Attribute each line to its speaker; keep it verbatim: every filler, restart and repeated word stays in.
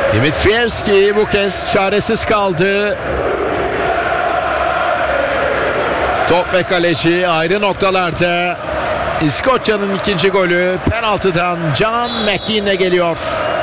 Speaker 1: Dimitrievski bu kez çaresiz kaldı. Top ve kaleci ayrı noktalarda. İskoçya'nın ikinci golü penaltıdan John McGinn'e geliyor.